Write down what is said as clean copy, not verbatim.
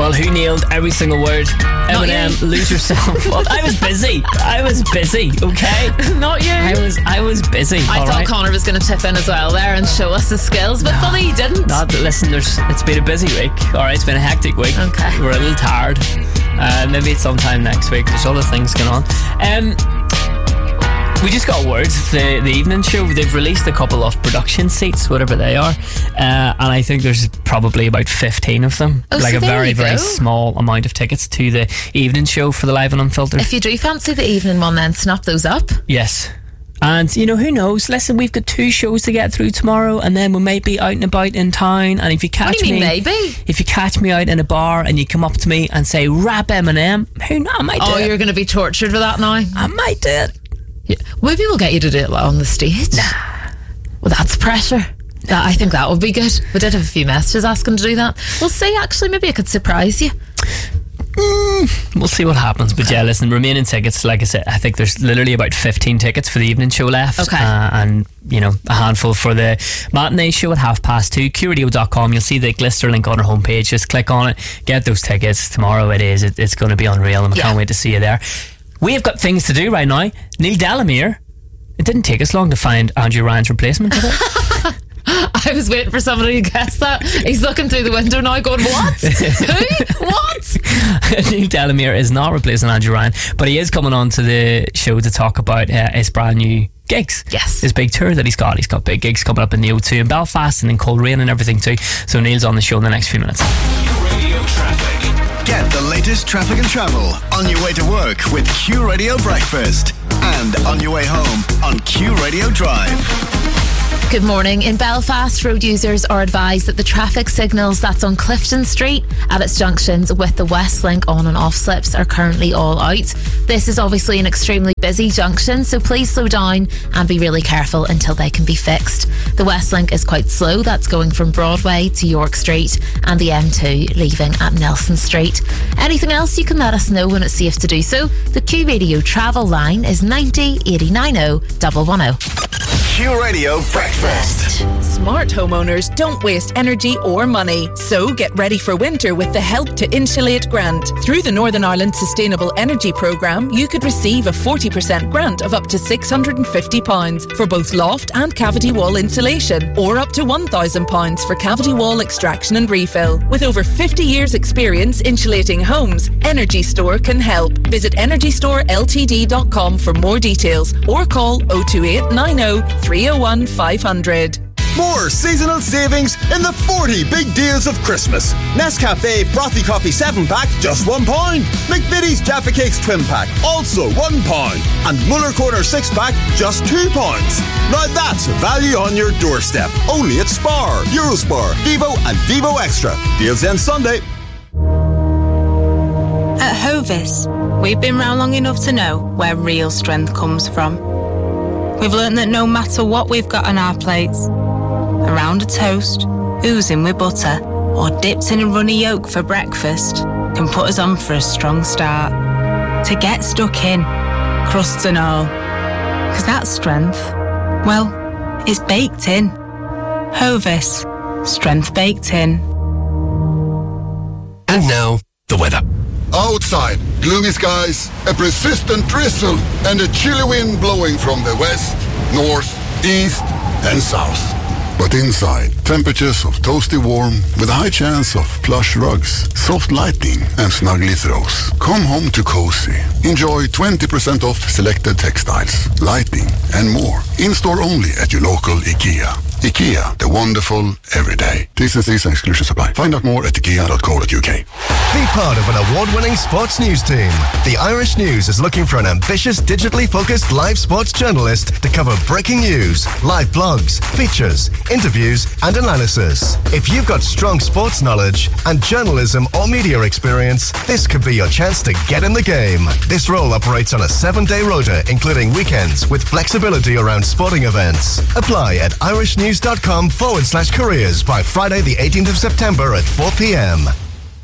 Well, who nailed every single word? Eminem, Lose Yourself. Well, I was busy, okay? Not you. I was busy. I thought Connor was going to chip in as well there and show us his skills, but funny he didn't. Listen, it's been a busy week. Alright, it's been a hectic week. Okay. We're a little tired. Maybe it's sometime next week. There's other things going on. We just got word the evening show. They've released a couple of production seats, whatever they are, and I think there's probably about 15 of them. Like so a very, very go. small amount of tickets to the evening show for the Live and Unfiltered. If you do fancy the evening one, then snap those up. Yes. And, who knows? Listen, we've got 2 shows to get through tomorrow, and then we might be out and about in town. And if you catch What do you mean, maybe? If you catch me out in a bar and you come up to me and say, rap Eminem, who knows? I might do it. Oh, you're going to be tortured with that now? I might do it. Yeah. Maybe we'll get you to do it on the stage. Nah. Well, that's pressure. I think that would be good. We did have a few messages asking to do that. We'll see, actually. Maybe I could surprise you. We'll see what happens. But yeah, listen, remaining tickets, like I said, I think there's literally about 15 tickets for the evening show left. Okay. And, a handful for the matinee show at 2:30. QRadio.com. You'll see the Glister link on our homepage. Just click on it. Get those tickets. Tomorrow it's going to be unreal, and we can't wait to see you there. We have got things to do right now. Neil Delamere. It didn't take us long to find Andrew Ryan's replacement, did it? I was waiting for somebody to guess that. He's looking through the window now going, what? Who? What? Neil Delamere is not replacing Andrew Ryan, but he is coming on to the show to talk about his brand new gigs. Yes. His big tour that he's got. He's got big gigs coming up in the O2 in Belfast and in Coleraine and everything too. So Neil's on the show in the next few minutes. Radio Traffic. Get the latest traffic and travel on your way to work with Q Radio Breakfast and on your way home on Q Radio Drive. Good morning. In Belfast, road users are advised that the traffic signals that's on Clifton Street at its junctions with the Westlink on and off slips are currently all out. This is obviously an extremely busy junction, so please slow down and be really careful until they can be fixed. The Westlink is quite slow. That's going from Broadway to York Street, and the M2 leaving at Nelson Street. Anything else, you can let us know when it's safe to do so. The Q Radio travel line is 90 89 110. Q Radio Breakfast. Smart homeowners don't waste energy or money, so get ready for winter with the Help to Insulate grant. Through the Northern Ireland Sustainable Energy Programme, you could receive a 40% grant of up to £650 for both loft and cavity wall insulation, or up to £1,000 for cavity wall extraction and refill. With over 50 years' experience insulating homes, Energy Store can help. Visit EnergyStoreLTD.com for more details, or call 028 90 301 500. More seasonal savings in the 40 big deals of Christmas. Nescafe Frothy Coffee 7-pack, just £1. McVitie's Jaffa Cakes Twin Pack, also £1. And Muller Corner 6-pack, just £2. Now that's value on your doorstep. Only at Spar, Eurospar, Vivo and Vivo Extra. Deals end Sunday. At Hovis, we've been round long enough to know where real strength comes from. We've learnt that no matter what we've got on our plates, around a toast, oozing with butter, or dipped in a runny yolk for breakfast, can put us on for a strong start. To get stuck in, crusts and all. 'Cause that strength, well, it's baked in. Hovis, strength baked in. And now, the weather. Outside, gloomy skies, a persistent drizzle, and a chilly wind blowing from the west, north, east, and south. But inside, temperatures of toasty warm with a high chance of plush rugs, soft lighting, and snuggly throws. Come home to cozy. Enjoy 20% off selected textiles, lighting, and more. In-store only at your local IKEA. IKEA, the wonderful everyday. T's and C's and exclusions apply. Find out more at ikea.co.uk. Be part of an award-winning sports news team. The Irish News is looking for an ambitious, digitally focused live sports journalist to cover breaking news, live blogs, features, interviews, and analysis. If you've got strong sports knowledge and journalism or media experience, this could be your chance to get in the game. This role operates on a 7-day rota, including weekends, with flexibility around sporting events. Apply at irishnews.com/careers by Friday the 18th of September at 4 p.m.